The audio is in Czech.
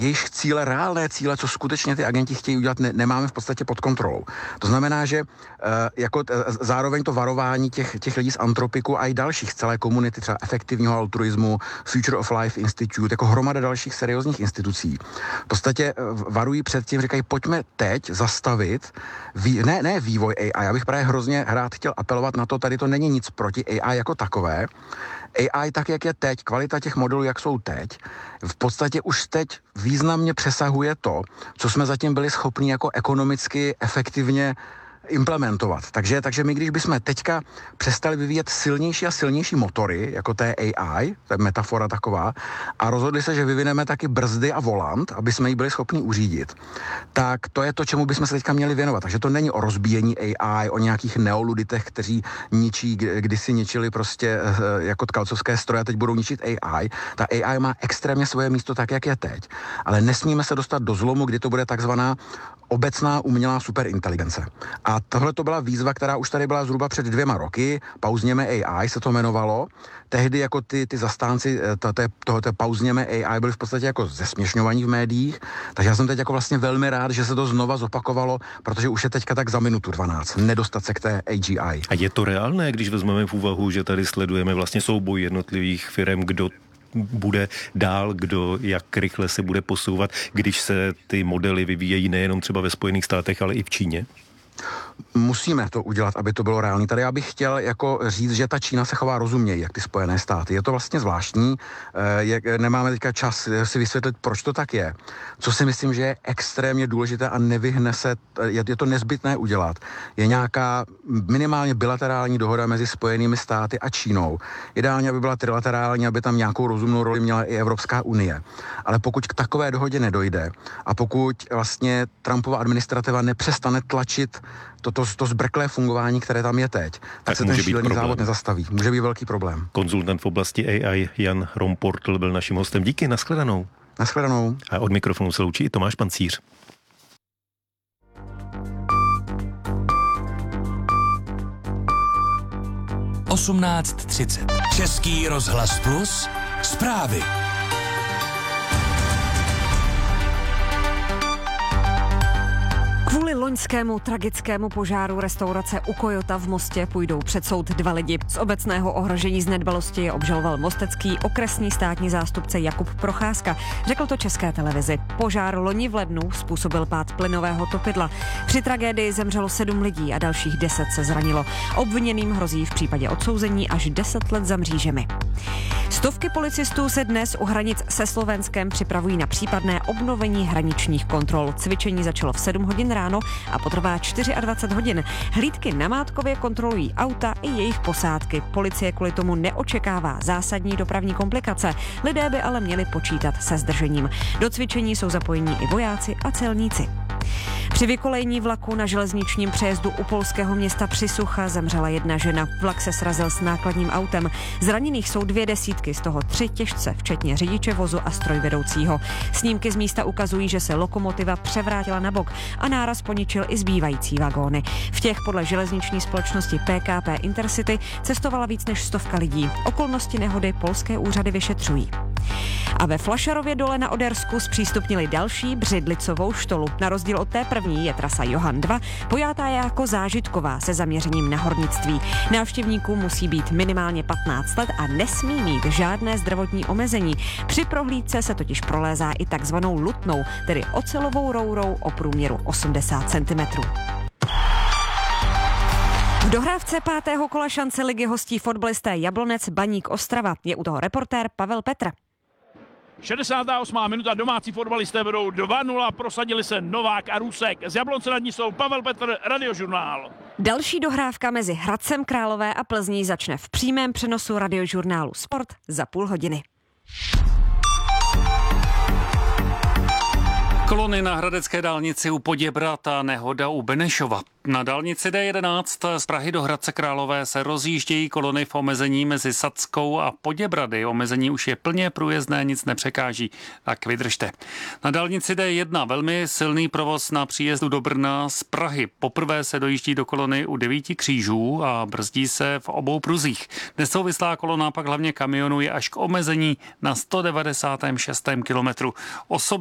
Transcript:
jejich cíle, reálné cíle, co skutečně ty agenti chtějí udělat, nemáme v podstatě pod kontrolou. To znamená, že zároveň to varování těch lidí z Antropiku a i dalších z celé komunity, třeba efektivního altruismu, Future of Life Institute, jako hromada dalších seriózních institucí, v podstatě varují před tím, říkají, pojďme teď zastavit, ne vývoj AI, já bych právě hrozně rád chtěl apelovat na to, tady to není nic proti AI jako takové. AI tak, jak je teď, kvalita těch modelů, jak jsou teď, v podstatě už teď významně přesahuje to, co jsme zatím byli schopni jako ekonomicky efektivně implementovat. Takže my, když bychom teďka přestali vyvíjet silnější a silnější motory, jako té AI, to je metafora taková, a rozhodli se, že vyvineme taky brzdy a volant, aby jsme ji byli schopni uřídit, tak to je to, čemu bychom se teďka měli věnovat. Takže to není o rozbíjení AI, o nějakých neoluditech, kteří kdysi ničili prostě jako tkalcovské stroje a teď budou ničit AI. Ta AI má extrémně svoje místo tak, jak je teď. Ale nesmíme se dostat do zlomu, kdy to bude takzvaná obecná umělá superinteligence. A tohle to byla výzva, která už tady byla zhruba před 2 roky. Pauzněme AI se to jmenovalo. Tehdy jako ty zastánci tohoto pauzněme AI byli v podstatě jako zesměšňovaní v médiích. Takže já jsem teď jako vlastně velmi rád, že se to znova zopakovalo, protože už je teďka tak za minutu 12 nedostat se k té AGI. A je to reálné, když vezmeme v úvahu, že tady sledujeme vlastně souboj jednotlivých firem, kdo bude dál, kdo jak rychle se bude posouvat, když se ty modely vyvíjejí nejenom třeba ve Spojených státech, ale i v Číně? Musíme to udělat, aby to bylo reálné. Tady já bych chtěl jako říct, že ta Čína se chová rozuměji, jak ty Spojené státy. Je to vlastně zvláštní, nemáme teďka čas si vysvětlit, proč to tak je. Co si myslím, že je extrémně důležité a nevyhne se, je to nezbytné udělat. Je nějaká minimálně bilaterální dohoda mezi Spojenými státy a Čínou. Ideálně, aby byla trilaterální, aby tam nějakou rozumnou roli měla i Evropská unie. Ale pokud k takové dohodě nedojde a pokud vlastně Trumpova administrativa nepřestane tlačit to zbrklé fungování, které tam je teď, tak se ten šílený závod nezastaví. Může být velký problém. Konzultant v oblasti AI Jan Romportl byl naším hostem. Díky, nashledanou. Nashledanou. A od mikrofonu se loučí Tomáš Pancíř. Český rozhlas Plus, zprávy. Kvůli loňskému tragickému požáru restaurace u Kojota v Mostě půjdou před soud 2 lidi. Z obecného ohrožení z nedbalosti je obžaloval mostecký okresní státní zástupce Jakub Procházka. Řekl to České televizi. Požár loni v lednu způsobil pád plynového topidla. Při tragédii zemřelo 7 lidí a dalších 10 se zranilo. Obviněným hrozí v případě odsouzení až 10 let za mřížemi. Stovky policistů se dnes u hranic se Slovenskem připravují na případné obnovení hraničních kontrol. Cvičení začalo v 7 hodin ráno a potrvá 24 hodin. Hlídky namátkově kontrolují auta i jejich posádky. Policie kvůli tomu neočekává zásadní dopravní komplikace. Lidé by ale měli počítat se zdržením. Do cvičení jsou zapojení i vojáci a celníci. Při vykolejení vlaku na železničním přejezdu u polského města Přisucha zemřela 1 žena. Vlak se srazil s nákladním autem. Zraněných jsou 2 desítky, z toho 3 těžce, včetně řidiče vozu a strojvedoucího. Snímky z místa ukazují, že se lokomotiva převrátila na bok a náraz poničil i zbývající vagóny. V těch podle železniční společnosti PKP Intercity cestovala víc než 100 lidí. Okolnosti nehody polské úřady vyšetřují. A ve Flašarově dole na Odersku zpřístupnili další Břidlicovou štolu. Na rozdíl od té první je trasa Johan 2 pojatá jako zážitková se zaměřením na hornictví. Návštěvníků musí být minimálně 15 let a nesmí mít žádné zdravotní omezení. Při prohlídce se totiž prolézá i takzvanou lutnou, tedy ocelovou rourou o průměru 80 cm. V dohrávce 5. kola šance ligy hostí fotbalisté Jablonec Baník Ostrava. Je u toho reportér Pavel Petr. 68. minuta, domácí fotbalisté vedou 2-0, prosadili se Novák a Rusek. Z Jablonce nad ní jsou Pavel Petr, Radiožurnál. Další dohrávka mezi Hradcem Králové a Plzní začne v přímém přenosu Radiožurnálu Sport za půl hodiny. Kolony na hradecké dálnici u Poděbrad a nehoda u Benešova. Na dálnici D11 z Prahy do Hradce Králové se rozjíždějí kolony v omezení mezi Sadskou a Poděbrady. Omezení už je plně průjezdné, nic nepřekáží. Tak vydržte. Na dálnici D1 velmi silný provoz na příjezdu do Brna z Prahy. Poprvé se dojíždí do kolony u 9 křížů a brzdí se v obou pruzích. Nesouvislá kolona pak hlavně kamionů je až k omezení na 196. kilometru.